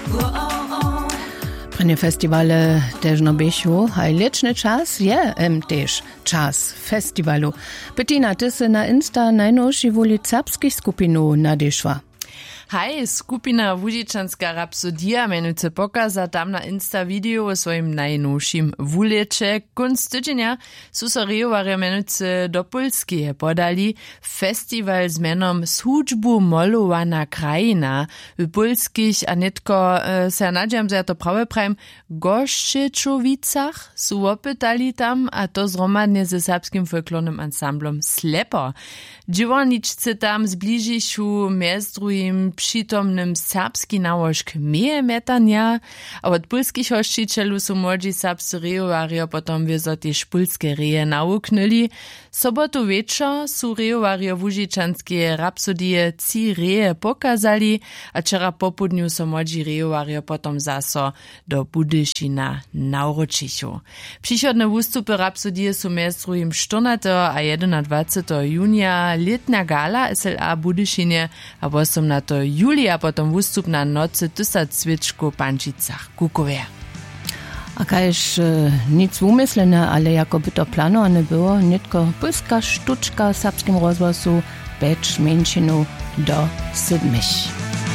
Prenne festivale też no biechu, a leczny czas je też czas festiwalu. Bettina, ty se na Insta najnowszy woli serbskich skupinu nadeszła. Hej, skupina Łužičanská rapsodia menujúce pokaza tam na Insta video o svojim najnovším wuleče. Kunc tydzienia sú so rejovaria menujúce do Polskie podali festival s menom Słužbu molowana krajina. W polskich a netko se nadziam, że ja to prawie prajem Goščečovicach sú opytali tam, a to zromadnie ze serbskim folklornym ansamblom Slepo. Dziewoniczcy tam zbližišu między drugim przytomnym serbski nałożk metania, a od polskich hościcielów są młodzi serbscy rejowario potom wiezo też polskie reje nauknęli. Sobotu wieczor są rejowario Łužičanskie rapsodie 3 reje pokazali, a wczoraj popudniu są młodzi rejowario potom zaso do Budyšina nauročichu. Przychodne wystupy rapsodie są między drugim 14. a 21. junia letnia gala SLA Budyšinie, a 18. julia potom wystup na nocy tysa cwieczku Pančicach Kukowie. A kajż nic umyslene, ale jakoby to planowane było, nitko polska sztuczka w serbskim rozgłosu becz mężczyzn do 7.